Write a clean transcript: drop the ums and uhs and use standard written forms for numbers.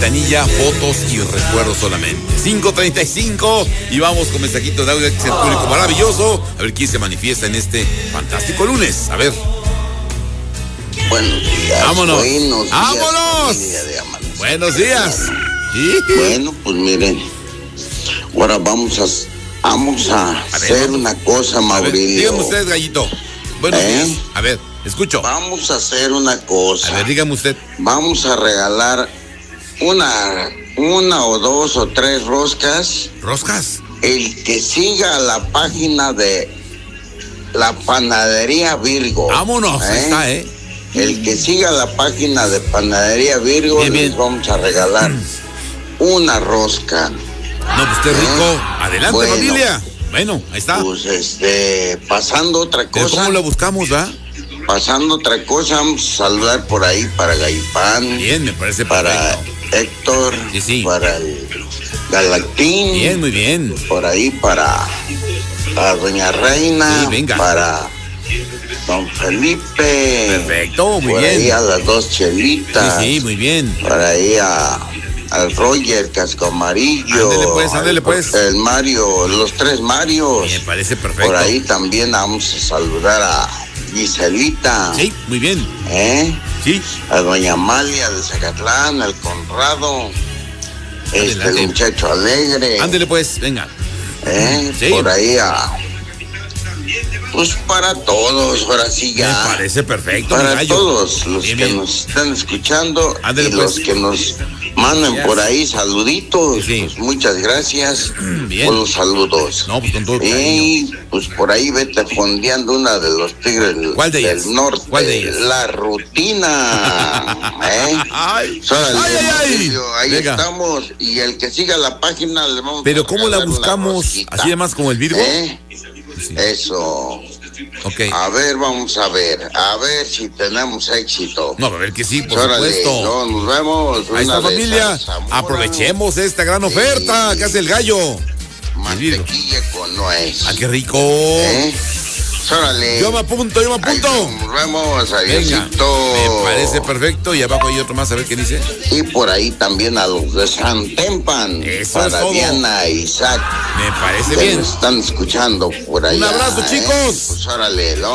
ventanilla, fotos y recuerdos solamente. 5:35 y vamos con mensajito de audio, que es el público maravilloso. A ver quién se manifiesta en este fantástico lunes. A ver. Buenos días. Vámonos. Buenos días. ¡Vámonos! Buenos días. Bueno, pues miren, ahora vamos a hacer una cosa, Mauricio. Dígame usted, gallito. Buenos días. A ver, escucho. Vamos a hacer una cosa. A ver, dígame usted. Vamos a regalar una o dos o tres roscas. ¿Roscas? El que siga la página de la Panadería Virgo. Vámonos, ahí está, El que siga la página de Panadería Virgo, bien. les vamos a regalar una rosca. No, pues qué rico. Adelante, bueno, familia. Bueno, ahí está. Pues pasando otra ¿Pero cosa. cómo la buscamos, va? Pasando otra cosa, vamos a saludar por ahí para Gaipán. Bien, me parece para perfecto. Héctor. Sí. Para el Galactín. Bien, muy bien. Por ahí para Doña Reina. Sí, venga. Para Don Felipe. Perfecto, muy por bien. Ahí a las dos chelitas. Sí, muy bien. Por ahí al Roger Casco Amarillo. Ándele pues. El Mario, los tres Marios. Me parece perfecto. Por ahí también vamos a saludar a Giselita. Sí, muy bien. Sí. A Doña Amalia de Zacatlán, al Conrado. Adelante. El muchacho alegre. Ándele pues, venga. Sí. Por ahí pues para todos, ahora sí ya. Me parece perfecto. Para todos los bien, que bien. nos están escuchando. Ándele, y pues. los que nos manden por ahí saluditos. Sí. Pues muchas gracias Bien. por los saludos. No, pues con todo Y cariño. pues por ahí vete fondeando una de los Tigres ¿Cuál de ellas? del Norte. ¿Cuál de ellas? La Rutina. Ay. Órale, Ay. Mauricio, ahí Venga. estamos. Y el que siga la página le vamos Pero a ¿cómo la regalar una buscamos? rosquita. ¿Así además como el Virgo? Sí. Eso. Ok. A ver, vamos a ver si tenemos éxito. No, a ver que sí, por Órale, supuesto. no, nos vemos. Ahí está, Una de familia. esas, Zamora, Aprovechemos esta gran oferta que hace el gallo. mantequilla con nuez. ¡Ah, qué rico! Órale. Yo me apunto. Ahí nos vemos, Venga, adiósito. me parece perfecto. Y abajo hay otro más, a ver qué dice. Y por ahí también a los de San Tempan. Eso para es todo. Diana e Isaac. Me parece que bien. nos están escuchando por ahí. Un abrazo, chicos. Pues órale,